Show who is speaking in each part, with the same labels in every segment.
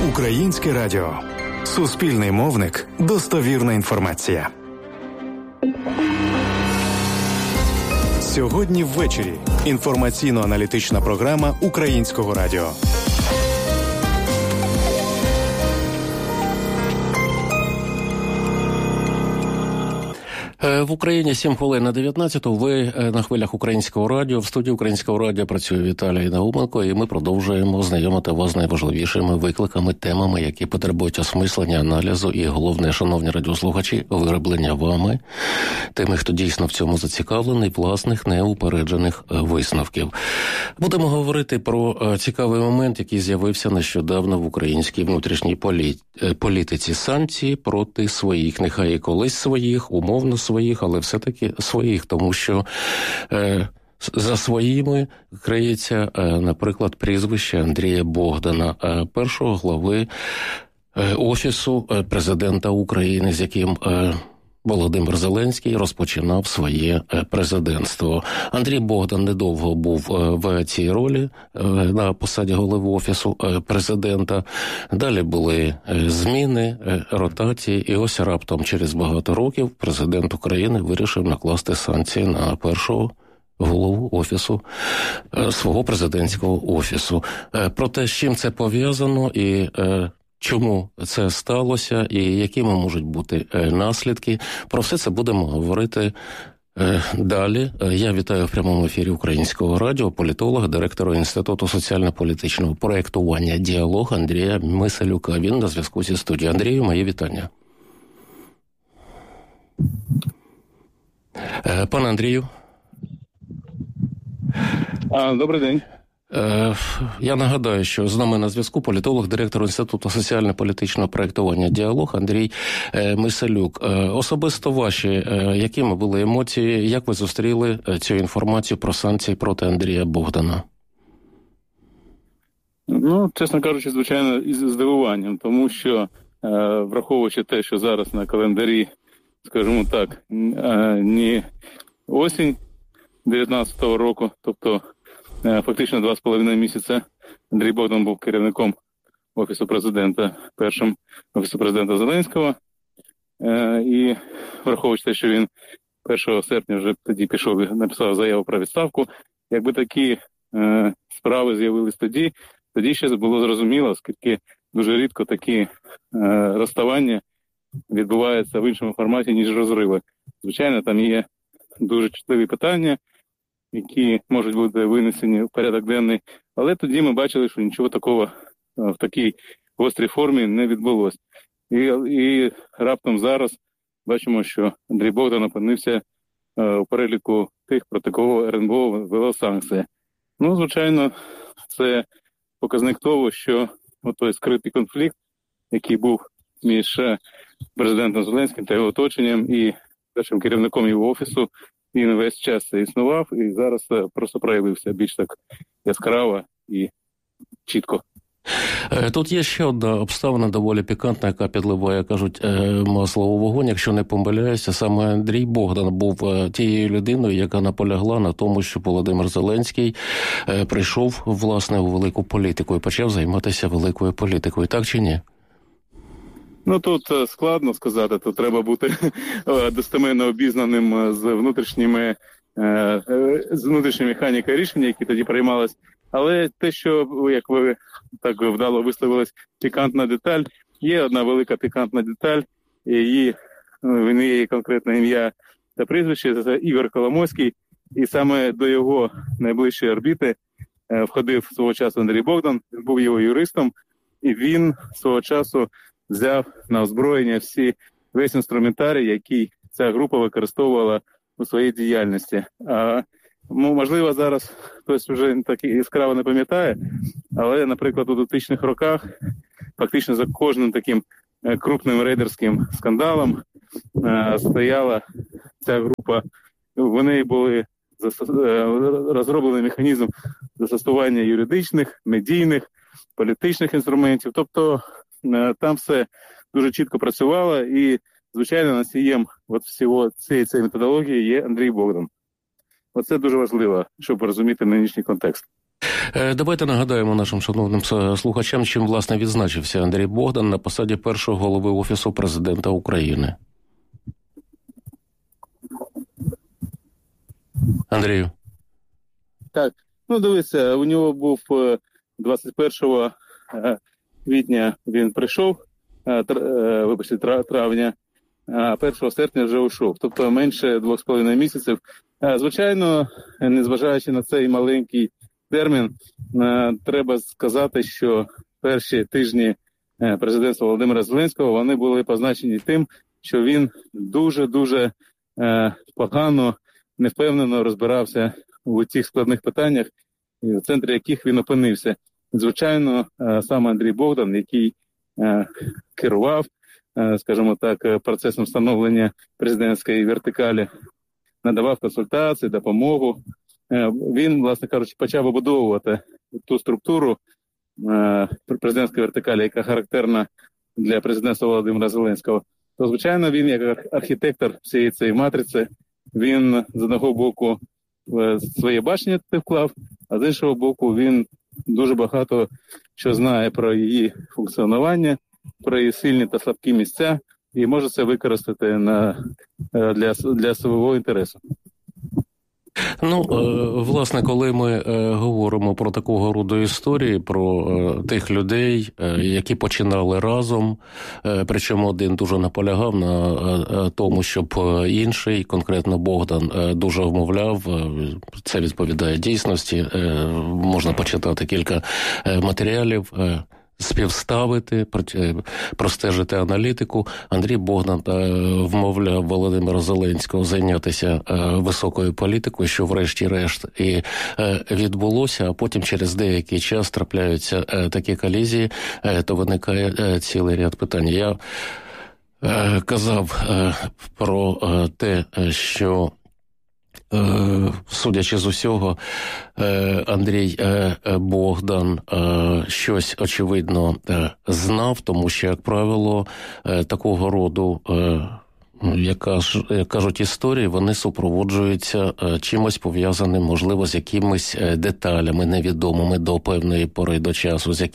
Speaker 1: Українське радіо. Суспільний мовник. Достовірна інформація. Сьогодні ввечері. Інформаційно-аналітична програма Українського радіо.
Speaker 2: В Україні 7:19. Ви на хвилях Українського радіо. В студії Українського радіо працює Віталій Науменко, і ми продовжуємо знайомити вас з найважливішими викликами, темами, які потребують осмислення, аналізу і, головне, шановні радіослухачі, вироблення вами, тими, хто дійсно в цьому зацікавлений, власних неупереджених висновків. Будемо говорити про цікавий момент, який з'явився нещодавно в українській внутрішній політиці. Санкції проти своїх, нехай і колись своїх, умовно своїх, але все-таки своїх, тому що за своїми криється, наприклад, прізвище Андрія Богдана, першого глави Офісу президента України, з яким Володимир Зеленський розпочинав своє президентство. Андрій Богдан недовго був в цій ролі на посаді голови Офісу президента. Далі були зміни, ротації, і ось раптом через багато років президент України вирішив накласти санкції на першого голову Офісу, свого президентського Офісу. Про те, з чим це пов'язано і чому це сталося і якими можуть бути наслідки. Про все це будемо говорити далі. Я вітаю в прямому ефірі Українського радіо політолога, директора Інституту соціально-політичного проєктування «Діалог» Андрія Миселюка. Він на зв'язку зі студією. Андрію, мої вітання. Пане Андрію.
Speaker 3: Добрий день.
Speaker 2: Я нагадаю, що з нами на зв'язку політолог, директор Інституту соціально-політичного проєктування «Діалог» Андрій Миселюк. Особисто ваші, якими були емоції, як ви зустріли цю інформацію про санкції проти Андрія Богдана?
Speaker 3: Чесно кажучи, звичайно, із здивуванням, тому що, враховуючи те, що зараз на календарі, скажімо так, не осінь 19-го року, тобто фактично 2,5 місяця Андрій Богдан був керівником Офісу президента, першим Офісу президента Зеленського. І враховуючи те, що він 1 серпня вже тоді написав заяву про відставку, якби такі справи з'явились тоді ще було зрозуміло, оскільки дуже рідко такі розставання відбуваються в іншому форматі, ніж розриви. Звичайно, там є дуже чутливі питання, які можуть бути винесені в порядок денний. Але тоді ми бачили, що нічого такого в такій гострій формі не відбулося. І раптом зараз бачимо, що Андрій Богдан опинився у переліку тих, проти кого РНБО ввело санкції. Звичайно, це показник того, що той скритий конфлікт, який був між президентом Зеленським та його оточенням і першим керівником його офісу, він весь час існував і зараз просто проявився більш так яскраво і чітко.
Speaker 2: Тут є ще одна обставина доволі пікантна, яка підливає, кажуть, масло у вогонь. Якщо не помиляюся, саме Андрій Богдан був тією людиною, яка наполягла на тому, що Володимир Зеленський прийшов, власне, у велику політику і почав займатися великою політикою. Так чи ні?
Speaker 3: Тут складно сказати, тут треба бути достеменно обізнаним з внутрішньої механіки рішення, які тоді приймались. Але те, що, як ви так вдало висловились, пікантна деталь, є одна велика пікантна деталь, її конкретне ім'я та прізвище, це Ігор Коломойський, і саме до його найближчої орбіти входив свого часу Андрій Богдан, він був його юристом, і він свого часу взяв на озброєння весь інструментарій, який ця група використовувала у своїй діяльності. Можливо, зараз хтось вже так яскраво не пам'ятає, але, наприклад, у 2000-х роках фактично за кожним таким крупним рейдерським скандалом стояла ця група. В неї були розроблений механізм застосування юридичних, медійних, політичних інструментів. Тобто там все дуже чітко працювало, і, звичайно, носієм всього цієї методології є Андрій Богдан. Оце дуже важливо, щоб розуміти нинішній контекст.
Speaker 2: Давайте нагадаємо нашим шановним слухачам, чим, власне, відзначився Андрій Богдан на посаді першого голови Офісу президента України. Андрію.
Speaker 3: Так, дивіться, у нього був 21 квітня він прийшов, травня, а 1 серпня вже ушов, тобто менше 2,5 місяців. Звичайно, незважаючи на цей маленький термін, треба сказати, що перші тижні президентства Володимира Зеленського, вони були позначені тим, що він дуже-дуже погано, невпевнено розбирався у цих складних питаннях, в центрі яких він опинився. Звичайно, сам Андрій Богдан, який керував, скажімо так, процесом встановлення президентської вертикалі, надавав консультації, допомогу. Він, власне кажучи, почав вибудовувати ту структуру президентської вертикалі, яка характерна для президентства Володимира Зеленського. То, звичайно, він, як архітектор всієї цієї матриці, він, з одного боку, своє бачення вклав, а з іншого боку, він дуже багато що знає про її функціонування, про її сильні та слабкі місця, і може це використати для свого інтересу.
Speaker 2: Власне, коли ми говоримо про такого роду історії, про тих людей, які починали разом, причому один дуже наполягав на тому, щоб інший, конкретно Богдан, дуже вмовляв, це відповідає дійсності, можна почитати кілька матеріалів, співставити, простежити аналітику. Андрій Богдан вмовляв Володимира Зеленського зайнятися високою політикою, що врешті-решт і відбулося, а потім через деякий час трапляються такі колізії, то виникає цілий ряд питань. Я казав про те, що судячи з усього, Андрій Богдан щось, очевидно, знав, тому що, як правило, такого роду, як кажуть, історії, вони супроводжуються чимось пов'язаним, можливо, з якимись деталями невідомими до певної пори до часу, з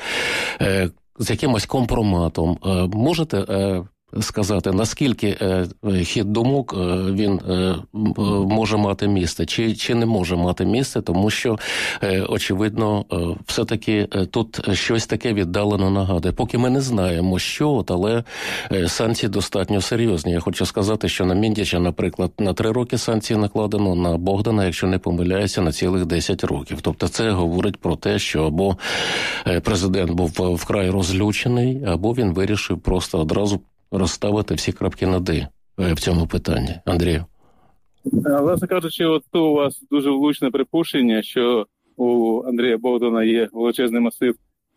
Speaker 2: якимось компроматом. Можете сказати, наскільки хід думок він може мати місце, чи не може мати місце, тому що, очевидно, все-таки тут щось таке віддалено нагадує. Поки ми не знаємо, що, але санкції достатньо серйозні. Я хочу сказати, що на Міндіча, наприклад, на 3 роки санкції накладено, на Богдана, якщо не помиляюся, на цілих 10 років. Тобто це говорить про те, що або президент був вкрай розлючений, або він вирішив просто одразу розставити всі крапки над «і» в цьому питанні. Андрію.
Speaker 3: Власне кажучи, от у вас дуже влучне припущення, що у Андрія Богдана є величезний масив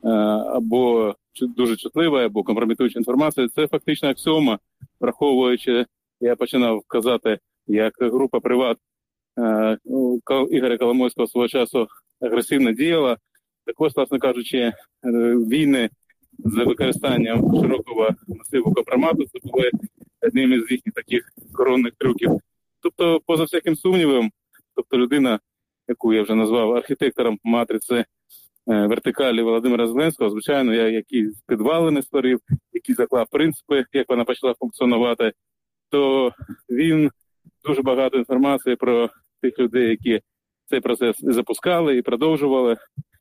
Speaker 3: або дуже чутливої, або компрометуючої інформації. Це фактично аксіома, враховуючи, я починав казати, як група «Приват» Ігоря Коломойського свого часу агресивно діяла. Так ось, власне кажучи, війни з використанням широкого масиву компромату, це були одним із їхніх таких коронних трюків. Тобто, поза всяким сумнівом, людина, яку я вже назвав архітектором матриці вертикалі Володимира Зеленського, звичайно, який підвалини створив, який заклав принципи, як вона почала функціонувати, то він дуже багато інформації про тих людей, які цей процес запускали і продовжували,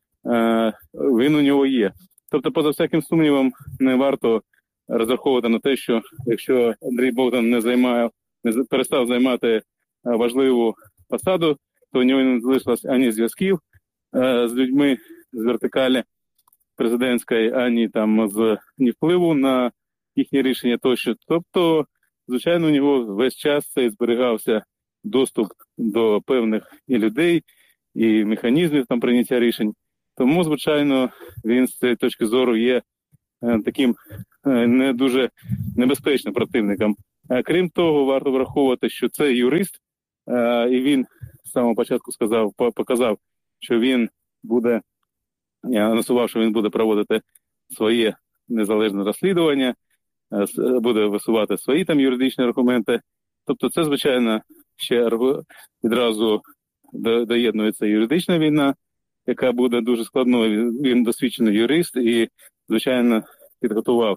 Speaker 3: він у нього є. Тобто, поза всяким сумнівом, не варто розраховувати на те, що якщо Андрій Богдан не перестав займати важливу посаду, то у нього не залишилось ані зв'язків з людьми з вертикалі президентської, ані ні впливу на їхні рішення тощо. Тобто, звичайно, у нього весь час цей зберігався доступ до певних і людей, і механізмів прийняття рішень. Тому, звичайно, він з цієї точки зору є таким не дуже небезпечним противником. Крім того, варто враховувати, що це юрист, і він з самого початку показав, що він буде, анонсував, що він буде проводити своє незалежне розслідування, буде висувати свої юридичні аргументи. Тобто це, звичайно, ще відразу доєднується юридична війна яка буде дуже складною. Він досвідчений юрист і, звичайно, підготував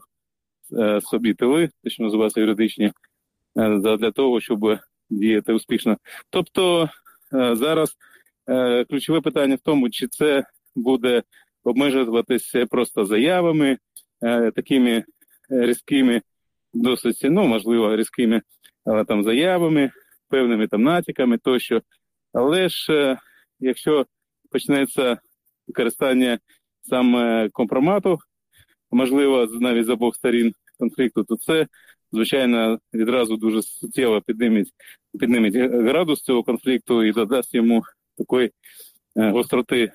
Speaker 3: собі тили, те, що називається юридичні, для того, щоб діяти успішно. Тобто зараз ключове питання в тому, чи це буде обмежуватися просто заявами, такими різкими, досить, можливо, різкими, але там заявами, певними там натяками тощо. Але ж, якщо почнеться використання саме компромату, можливо, навіть з обох сторін конфлікту, то це, звичайно, відразу дуже суттєво підніметь градус цього конфлікту і додасть йому такої гостроти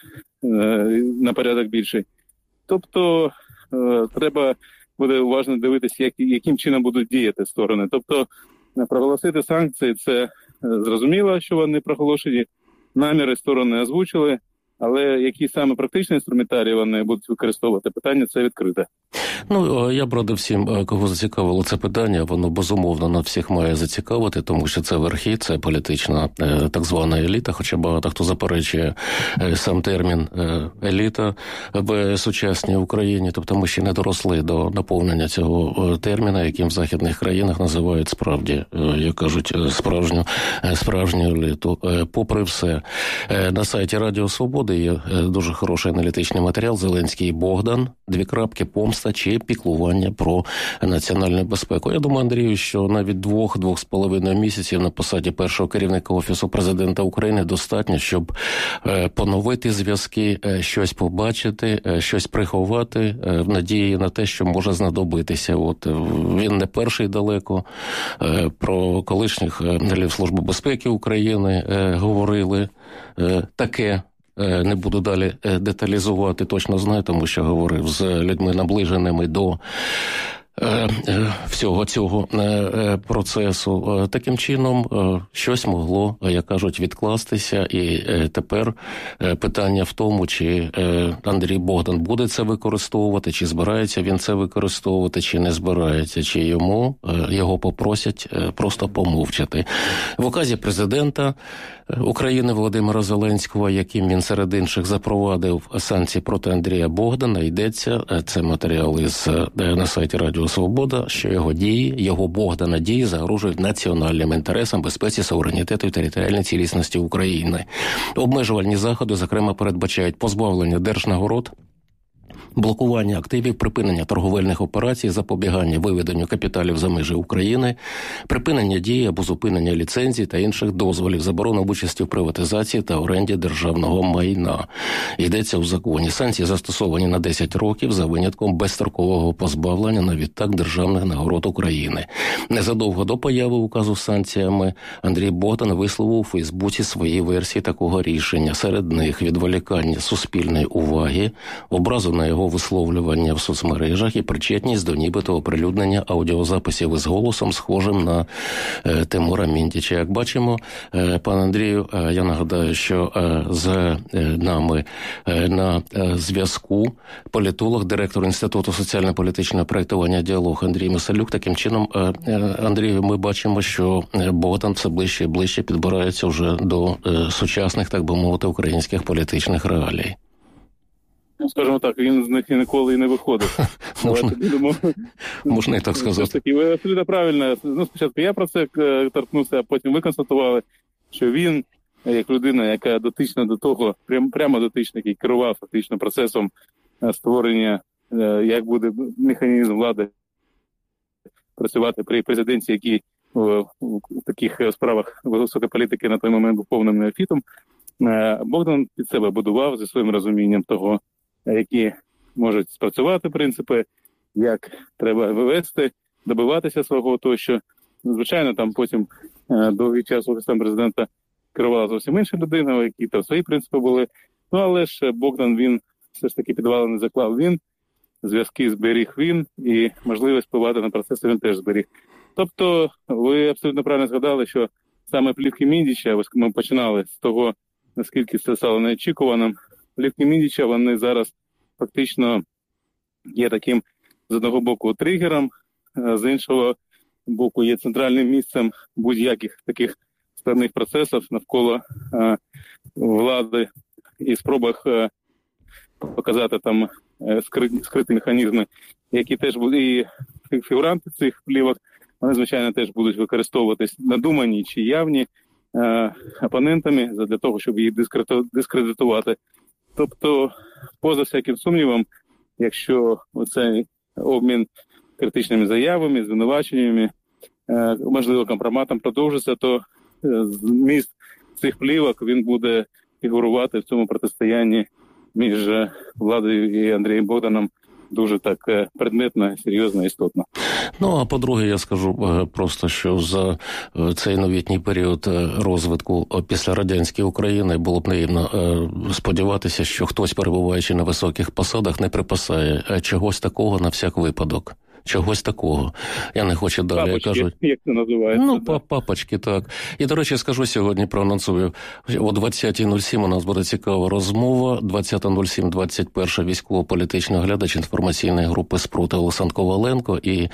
Speaker 3: на порядок більший. Тобто треба буде уважно дивитися, яким чином будуть діяти сторони. Тобто проголосити санкції – це зрозуміло, що вони проголошені, наміри сторони озвучили, але які саме практичні інструментарії вони будуть використовувати, питання це відкрите.
Speaker 2: Я б радив всім, кого зацікавило це питання, воно безумовно на всіх має зацікавити, тому що це верхи, це політична так звана еліта, хоча багато хто заперечує сам термін еліта в сучасній Україні, тобто ми ще не доросли до наповнення цього терміна, яким в західних країнах називають справді, як кажуть, справжню еліту. Попри все, на сайті Радіо Свободи є дуже хороший аналітичний матеріал «Зеленський і Богдан. Помста чи піклування про національну безпеку». Я думаю, Андрію, що навіть 2-2,5 місяців на посаді першого керівника Офісу президента України достатньо, щоб поновити зв'язки, щось побачити, щось приховати в надії на те, що може знадобитися. Він не перший далеко. Про колишніх голів Служби безпеки України говорили таке. Не буду далі деталізувати, точно знаю, тому що говорив з людьми наближеними до всього цього процесу. Таким чином, щось могло, як кажуть, відкластися. І тепер питання в тому, чи Андрій Богдан буде це використовувати, чи збирається він це використовувати, чи не збирається, чи його попросять просто помовчати. В указі президента України Володимира Зеленського, яким він серед інших запровадив санкції проти Андрія Богдана, йдеться, це матеріал на сайті Радіо Свобода, що його Богдана дії загрожують національним інтересам, безпеці, суверенітету і територіальній цілісності України. Обмежувальні заходи, зокрема, передбачають позбавлення держнагород, блокування активів, припинення торговельних операцій, запобігання виведенню капіталів за межі України, припинення дії або зупинення ліцензій та інших дозволів, заборону участі в приватизації та оренді державного майна. Йдеться у законі. Санкції застосовані на 10 років за винятком безстрокового позбавлення на відтак державних нагород України. Незадовго до появи указу з санкціями Андрій Богдан висловив у Фейсбуці свої версії такого рішення. Серед них відволікання суспільної уваги, образу на його висловлювання в соцмережах і причетність до нібито оприлюднення аудіозаписів із голосом, схожим на Тимура Міндіча. Як бачимо, пан Андрію, я нагадаю, що з нами на зв'язку політолог, директор Інституту соціально-політичного проєктування «Діалог» Андрій Мисалюк. Таким чином, Андрію, ми бачимо, що Богдан все ближче і ближче підбирається вже до сучасних, так би мовити, українських політичних реалій.
Speaker 3: Скажімо так, він з них ніколи і не виходив.
Speaker 2: Можна і так сказати.
Speaker 3: Ви абсолютно правильно. Спочатку я про це торкнувся, а потім ви констатували, що він, як людина, яка дотична до того, прямо дотична, який керував фактично процесом створення, як буде механізм влади працювати при президенті, який в таких справах високої політики на той момент був повним неофітом, Богдан під себе будував зі своїм розумінням того, які можуть спрацювати принципи, як треба вивести, добиватися свого тощо. Звичайно, там потім довгий час Офісом президента керувала зовсім інша людина, які там свої принципи були. Але ж Богдан, він все ж таки підвали не заклав він, зв'язки зберіг він і можливість впливати на процеси він теж зберіг. Тобто, ви абсолютно правильно згадали, що саме плівки Міндіча, ми починали з того, наскільки це стало неочікуваним. Плівки Міндіча, вони зараз фактично є таким, з одного боку, тригером, з іншого боку, є центральним місцем будь-яких таких складних процесів навколо влади і спробах показати там скриті механізми, які теж будуть, і фігуранти цих плівок, вони, звичайно, теж будуть використовуватись надумані чи явні опонентами для того, щоб їх дискредитувати. Тобто, поза всяким сумнівом, якщо оцей обмін критичними заявами, звинуваченнями, можливо, компроматом продовжиться, то зміст цих плівок, він буде фігурувати в цьому протистоянні між владою і Андрієм Богданом дуже так предметно, серйозно, істотно.
Speaker 2: Ну, а по-друге, я скажу просто, що за цей новітній період розвитку після радянської України було б наївно сподіватися, що хтось, перебуваючи на високих посадах, не припасає чогось такого на всяк випадок. Чогось такого. Я не хочу далі,
Speaker 3: папочки,
Speaker 2: кажуть.
Speaker 3: Як це називається?
Speaker 2: Ну, папочки, так. І, до речі, скажу сьогодні, проанонсую. О 20.07 у нас буде цікава розмова. 20.07, 21 військово-політичний оглядач інформаційної групи «Спротив» Олександр Коваленко і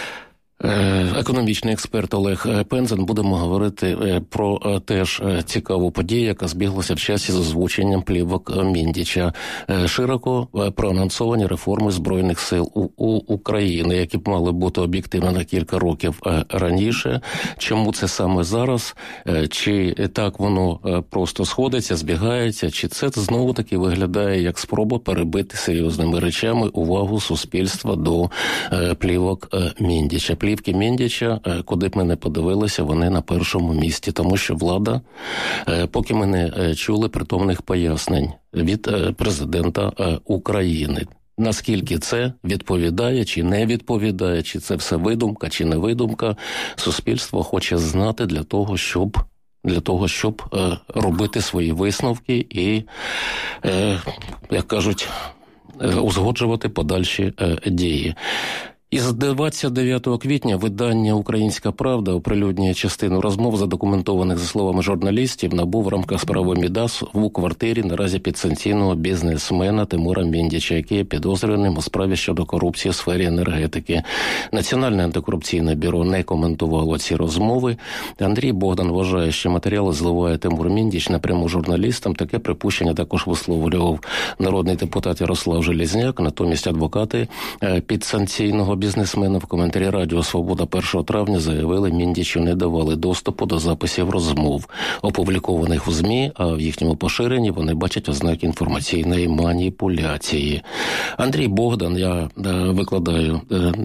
Speaker 2: економічний експерт Олег Пензен. Будемо говорити про теж цікаву подію, яка збіглася в часі з озвученням плівок Міндіча. Широко проанонсовані реформи Збройних сил України, які б мали бути об'єктивно на кілька років раніше. Чому це саме зараз? Чи так воно просто сходиться, збігається? Чи це знову-таки виглядає як спроба перебити серйозними речами увагу суспільства до плівок Міндіча? Плівки Міндіча, куди б ми не подивилися, вони на першому місці, тому що влада, поки ми не чули притомних пояснень від президента України, наскільки це відповідає чи не відповідає, чи це все видумка, чи не видумка, суспільство хоче знати для того, щоб робити свої висновки і, як кажуть, узгоджувати подальші дії. Із 29 квітня видання «Українська правда» оприлюднює частину розмов, задокументованих за словами журналістів, НАБУ в рамках справи Мідас у квартирі наразі підсанкційного бізнесмена Тимура Міндіча, який є підозрюваним у справі щодо корупції у сфері енергетики. Національне антикорупційне бюро не коментувало ці розмови. Андрій Богдан вважає, що матеріали зливає Тимур Міндіч напряму журналістам. Таке припущення також висловлював народний депутат Ярослав Железняк. Натомість адвокати підсанкційного бізнесмена в коментарі Радіо Свобода 1 травня заявили, Міндічу не давали доступу до записів розмов, опублікованих в ЗМІ, а в їхньому поширенні вони бачать ознаки інформаційної маніпуляції. Андрій Богдан, я викладаю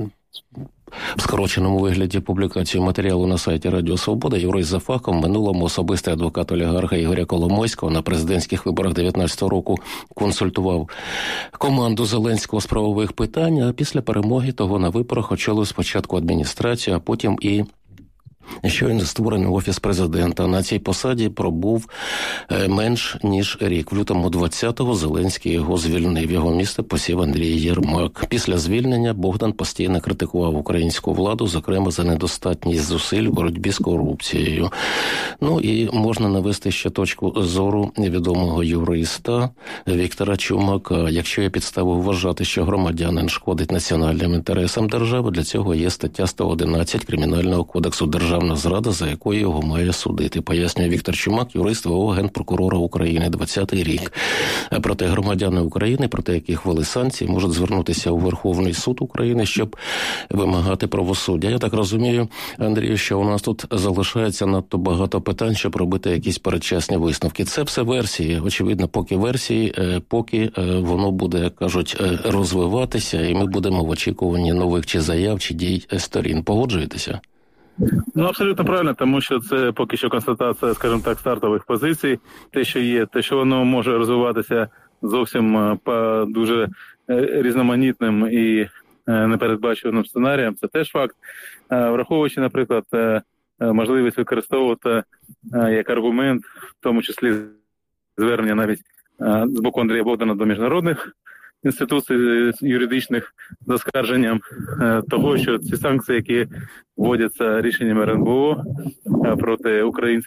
Speaker 2: в скороченому вигляді публікацію матеріалу на сайті Радіо Свобода, юрист за фахом, в минулому особистий адвокат олігарха Ігоря Коломойського, на президентських виборах 19-го року консультував команду Зеленського з правових питань, а після перемоги того на виборах очолив спочатку адміністрацію, а потім і щойно створений Офіс президента. На цій посаді пробув менш ніж рік. В лютому 20-го Зеленський його звільнив. Його місце посів Андрій Єрмак. Після звільнення Богдан постійно критикував українську владу, зокрема за недостатність зусиль в боротьбі з корупцією. Ну і можна навести ще точку зору відомого юриста Віктора Чумака. Якщо є підстави вважати, що громадянин шкодить національним інтересам держави, для цього є стаття 111 Кримінального кодексу державна зрада, за якою його має судити, пояснює Віктор Чумак, юрист ВО Генпрокурора України, 20-й рік. Проте громадяни України, проти яких ввели санкції, можуть звернутися у Верховний суд України, щоб вимагати правосуддя. Я так розумію, Андрію, що у нас тут залишається надто багато питань, щоб робити якісь передчасні висновки. Це все версії, очевидно, поки воно буде, як кажуть, розвиватися, і ми будемо в очікуванні нових чи заяв, чи дій сторін. Погоджуєтеся?
Speaker 3: Ну, абсолютно правильно, тому що це поки що констатація, скажімо так, стартових позицій. Те, що є, те, що воно може розвиватися зовсім по дуже різноманітним і непередбачуваним сценаріям, це теж факт. Враховуючи, наприклад, можливість використовувати як аргумент, в тому числі звернення навіть з боку Андрія Богдана до міжнародних інституцій юридичних з оскарженням того, що ці санкції, які вводяться рішеннями РНБО проти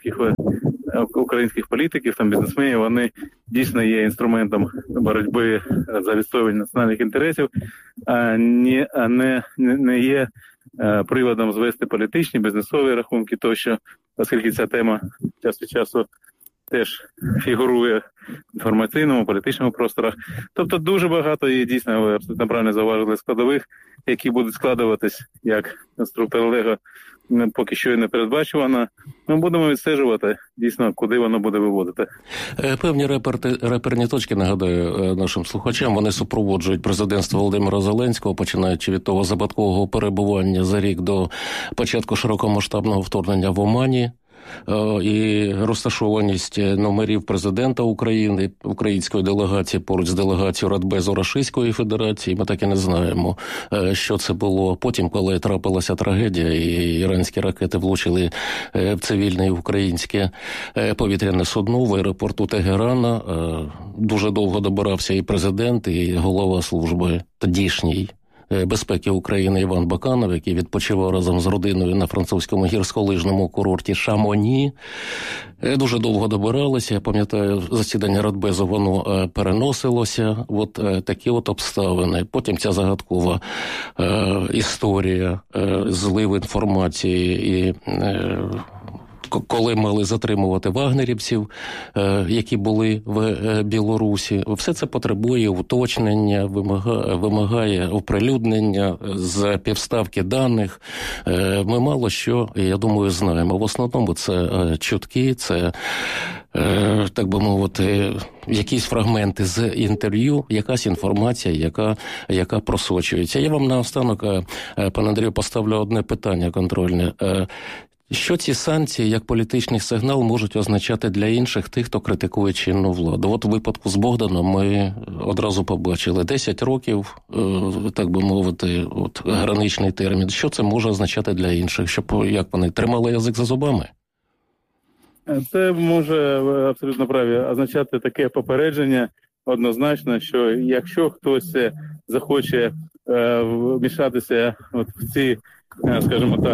Speaker 3: українських політиків, там, бізнесменів, вони дійсно є інструментом боротьби за відстоювання національних інтересів, а не є приводом звести політичні, бізнесові рахунки тощо, оскільки ця тема час від часу теж фігурує в інформаційному, політичному просторах. Тобто дуже багато є, дійсно, ви абсолютно правильно зауважили, складових, які будуть складуватись як конструктор Лего, поки що і не передбачувано. Ми будемо відстежувати, дійсно, куди воно буде виводити.
Speaker 2: Певні реперні точки, нагадаю нашим слухачам, вони супроводжують президентство Володимира Зеленського, починаючи від того забаткового перебування за рік до початку широкомасштабного вторгнення в Омані, і розташованість номерів президента України, української делегації поруч з делегацією Радбезу Російської Федерації. Ми так і не знаємо, що це було. Потім, коли трапилася трагедія і іранські ракети влучили в цивільне українське повітряне судно в аеропорту Тегерана, дуже довго добирався і президент, і голова служби тодішній безпеки України Іван Баканов, який відпочивав разом з родиною на французькому гірськолижному курорті Шамоні. Дуже довго добиралися. Я пам'ятаю, засідання Радбезу, воно переносилося. От такі от обставини. Потім ця загадкова історія, злив інформації і коли мали затримувати вагнерівців, які були в Білорусі. Все це потребує уточнення, вимагає оприлюднення з півставки даних. Ми мало що, я думаю, знаємо. В основному це чутки, це, так би мовити, якісь фрагменти з інтерв'ю, якась інформація, яка просочується. Я вам наостанок, пане Андрію, поставлю одне питання контрольне. Що ці санкції, як політичний сигнал, можуть означати для інших тих, хто критикує чинну владу? От у випадку з Богданом ми одразу побачили 10 років, так би мовити, от граничний термін. Що це може означати для інших? Щоб, як вони, тримали язик за зубами?
Speaker 3: Це може, ви абсолютно праві, означати таке попередження однозначно, що якщо хтось захоче вмішатися в ці, скажімо так,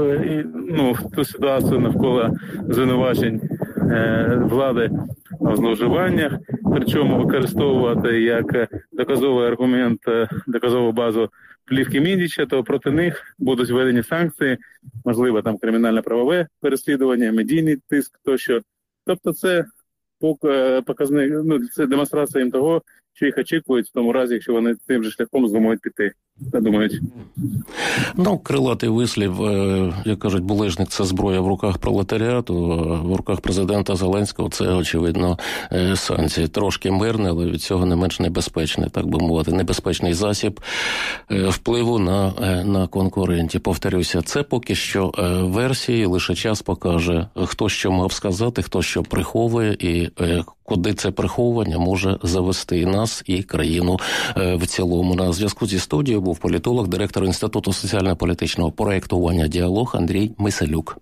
Speaker 3: в ту ситуацію навколо звинувачень влади в зловживаннях, причому використовувати як доказовий аргумент, доказову базу плівки Міндіча, то проти них будуть введені санкції, можливо, там кримінально-правове переслідування, медійний тиск тощо. Тобто це показник, це демонстрація їм того, що їх очікують в тому разі, якщо вони тим же шляхом зумують піти. Думають.
Speaker 2: Крилатий вислів, як кажуть, булежник – це зброя в руках пролетаріату, в руках президента Зеленського – це, очевидно, санкції. Трошки мирне, але від цього не менш небезпечне, так би мовити, небезпечний засіб впливу на конкурентів. Повторюся, це поки що версії, лише час покаже, хто що мав сказати, хто що приховує і куди це приховування може завести і нас, і країну в цілому. На зв'язку зі студією був політолог, директор Інституту соціально-політичного проєктування «Діалог» Андрій Миселюк.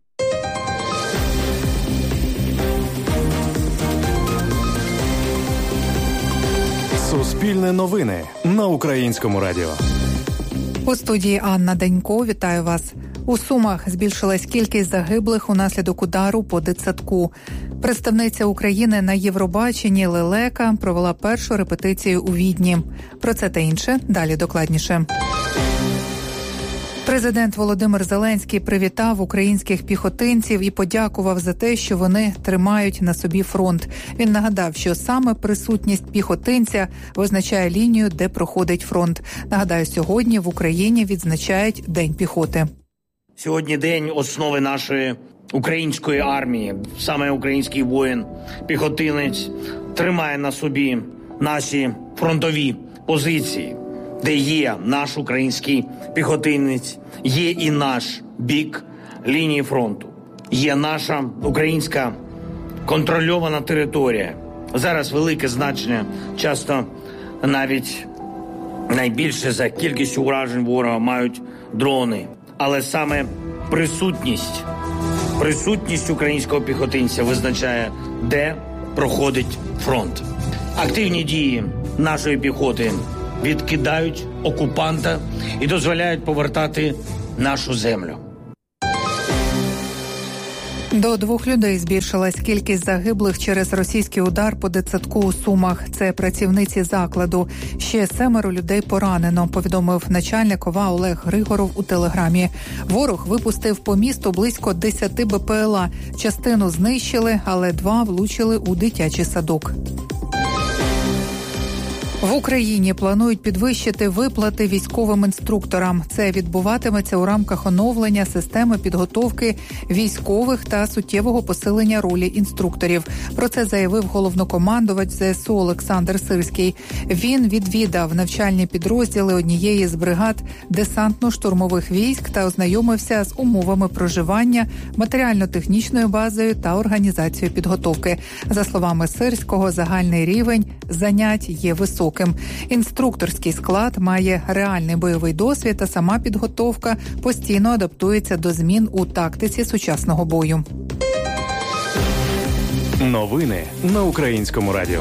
Speaker 1: Суспільне новини на Українському радіо.
Speaker 4: У студії Анна Данько. Вітаю вас. У Сумах збільшилась кількість загиблих унаслідок удару по дитсадку. Представниця України на Євробаченні Лелека провела першу репетицію у Відні. Про це та інше далі докладніше. Президент Володимир Зеленський привітав українських піхотинців і подякував за те, що вони тримають на собі фронт. Він нагадав, що саме присутність піхотинця визначає лінію, де проходить фронт. Нагадаю, сьогодні в Україні відзначають День піхоти.
Speaker 5: Сьогодні день основи нашої української армії. Саме український воїн, піхотинець тримає на собі наші фронтові позиції, де є наш український піхотинець, є і наш бік лінії фронту, є наша українська контрольована територія. Зараз велике значення, часто навіть найбільше за кількістю уражень ворога мають дрони. Але саме присутність українського піхотинця визначає, де проходить фронт. Активні дії нашої піхоти відкидають окупанта і дозволяють повертати нашу землю.
Speaker 4: До 2 людей збільшилась кількість загиблих через російський удар по дитсадку у Сумах. Це працівниці закладу. Ще 7 людей поранено, повідомив начальник ОВА Олег Григоров у Телеграмі. Ворог випустив по місту близько 10 БПЛА. Частину знищили, але 2 влучили у дитячий садок. В Україні планують підвищити виплати військовим інструкторам. Це відбуватиметься у рамках оновлення системи підготовки військових та суттєвого посилення ролі інструкторів. Про це заявив головнокомандувач ЗСУ Олександр Сирський. Він відвідав навчальні підрозділи однієї з бригад десантно-штурмових військ та ознайомився з умовами проживання, матеріально-технічною базою та організацією підготовки. За словами Сирського, загальний рівень занять є високим. Інструкторський склад має реальний бойовий досвід, а сама підготовка постійно адаптується до змін у тактиці сучасного бою.
Speaker 1: Новини на Українському радіо.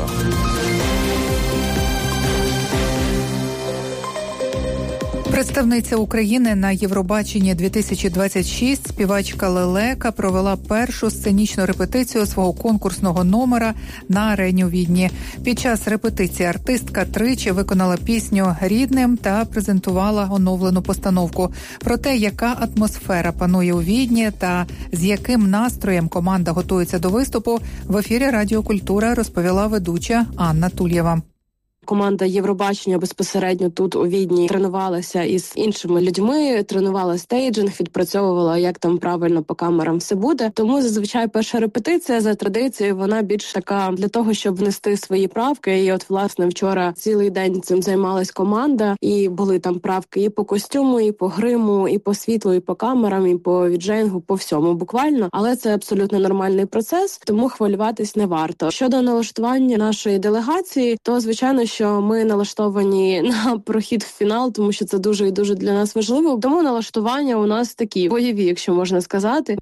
Speaker 4: Представниця України на Євробаченні 2026, співачка Лелека, провела першу сценічну репетицію свого конкурсного номера на арені у Відні. Під час репетиції артистка тричі виконала пісню «Рідним» та презентувала оновлену постановку. Про те, яка атмосфера панує у Відні та з яким настроєм команда готується до виступу, в ефірі Радіо Культура розповіла ведуча Анна Тульєва.
Speaker 6: Команда Євробачення безпосередньо тут у Відні тренувалася із іншими людьми, тренувала стейджинг, відпрацьовувала, як там правильно по камерам все буде. Тому зазвичай перша репетиція за традицією, вона більш така для того, щоб внести свої правки. І от, власне, вчора цілий день цим займалась команда, і були там правки і по костюму, і по гриму, і по світлу, і по камерам, і по віджейнгу, по всьому буквально. Але це абсолютно нормальний процес, тому хвилюватись не варто. Щодо налаштування нашої делегації, то, звичайно, що ми налаштовані на прохід в фінал, тому що це дуже і дуже для нас важливо. Тому налаштування у нас такі бойові, якщо можна сказати.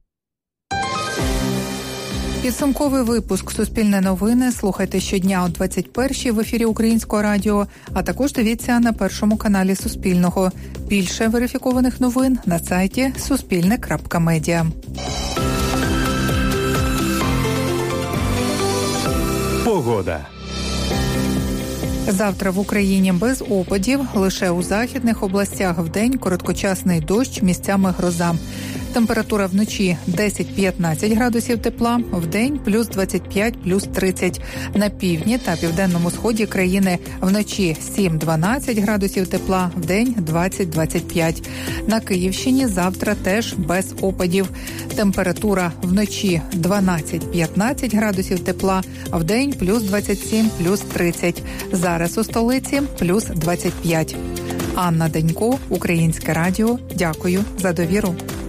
Speaker 4: Підсумковий випуск «Суспільне новини» слухайте щодня о 21-й в ефірі Українського радіо, а також дивіться на Першому каналі Суспільного. Більше верифікованих новин на сайті suspilne.media.
Speaker 1: Погода.
Speaker 4: Завтра в Україні без опадів, лише у західних областях вдень короткочасний дощ, місцями гроза. Температура вночі 10-15 градусів тепла, вдень плюс 25, плюс 30. На півдні та південному сході країни вночі 7-12 градусів тепла, вдень 20-25. На Київщині завтра теж без опадів. Температура вночі 12-15 градусів тепла, вдень плюс 27, плюс 30. Зараз у столиці плюс 25. Анна Денько, Українське радіо. Дякую за довіру.